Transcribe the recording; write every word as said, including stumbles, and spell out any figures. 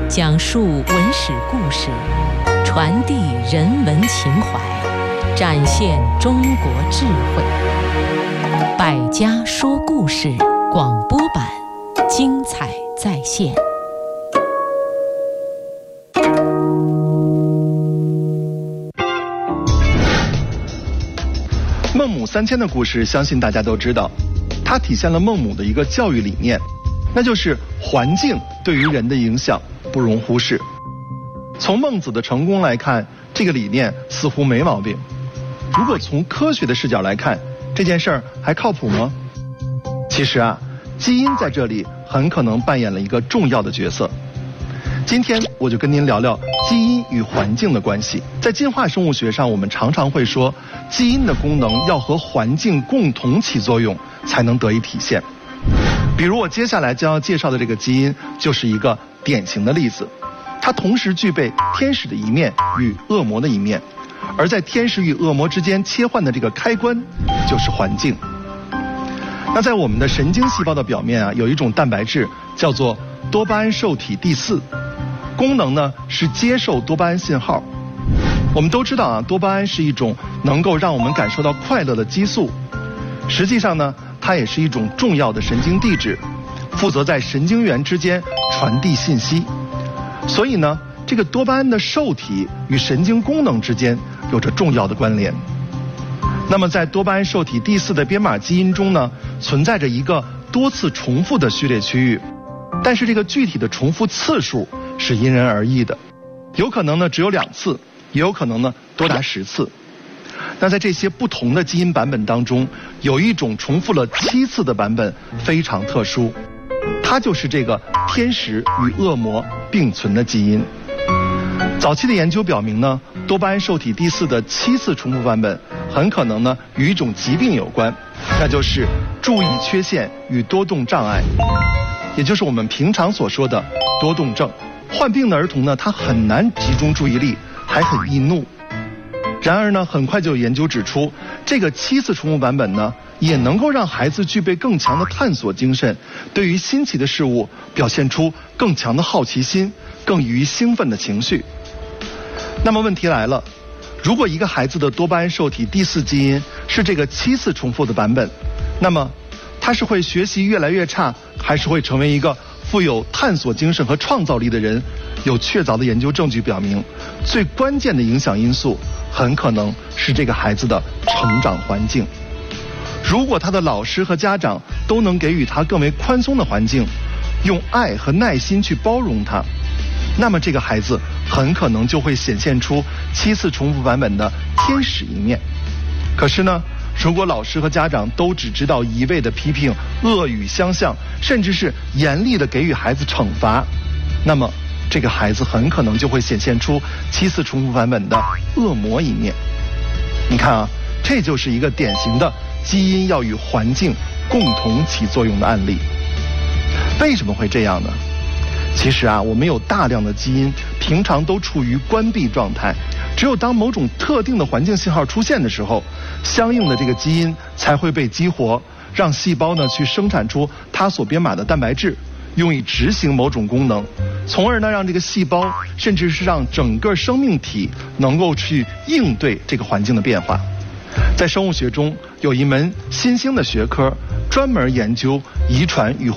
讲述文史故事，传递人文情怀，展现中国智慧。百家说故事广播版，精彩再现。 孟母三迁的故事，相信大家都知道，它体现了孟母的一个教育理念，那就是环境对于人的影响不容忽视。从孟子的成功来看，这个理念似乎没毛病。如果从科学的视角来看，这件事儿还靠谱吗？其实啊，基因在这里很可能扮演了一个重要的角色。今天我就跟您聊聊基因与环境的关系。在进化生物学上，我们常常会说，基因的功能要和环境共同起作用，才能得以体现。比如我接下来将要介绍的这个基因，就是一个典型的例子。它同时具备天使的一面与恶魔的一面，而在天使与恶魔之间切换的这个开关，就是环境。那在我们的神经细胞的表面啊，有一种蛋白质叫做多巴胺受体第四，功能呢是接受多巴胺信号。我们都知道啊，多巴胺是一种能够让我们感受到快乐的激素。实际上呢，它也是一种重要的神经递质，负责在神经元之间传递信息。所以呢，这个多巴胺的受体与神经功能之间有着重要的关联。那么在多巴胺受体第四的编码基因中呢，存在着一个多次重复的序列区域，但是这个具体的重复次数是因人而异的，有可能呢只有两次，也有可能呢多达十次。那在这些不同的基因版本当中，有一种重复了七次的版本非常特殊，它就是这个天使与恶魔并存的基因。早期的研究表明呢，多巴胺受体第四的七次重复版本很可能呢与一种疾病有关，那就是注意缺陷与多动障碍，也就是我们平常所说的多动症。患病的儿童呢，他很难集中注意力，还很易怒。然而呢，很快就有研究指出，这个七次重复版本呢，也能够让孩子具备更强的探索精神，对于新奇的事物表现出更强的好奇心，更易于兴奋的情绪。那么问题来了，如果一个孩子的多巴胺受体第四基因是这个七次重复的版本，那么他是会学习越来越差，还是会成为一个富有探索精神和创造力的人？有确凿的研究证据表明，最关键的影响因素很可能是这个孩子的成长环境。如果他的老师和家长都能给予他更为宽松的环境，用爱和耐心去包容他，那么这个孩子很可能就会显现出七次重复版本的天使一面。可是呢，如果老师和家长都只知道一味的批评、恶语相向，甚至是严厉的给予孩子惩罚，那么这个孩子很可能就会显现出七次重复版本的恶魔一面。你看啊，这就是一个典型的基因要与环境共同起作用的案例。为什么会这样呢？其实啊，我们有大量的基因平常都处于关闭状态，只有当某种特定的环境信号出现的时候，相应的这个基因才会被激活，让细胞呢去生产出它所编码的蛋白质，用以执行某种功能，从而呢让这个细胞甚至是让整个生命体能够去应对这个环境的变化。在生物学中有一门新兴的学科，专门研究遗传与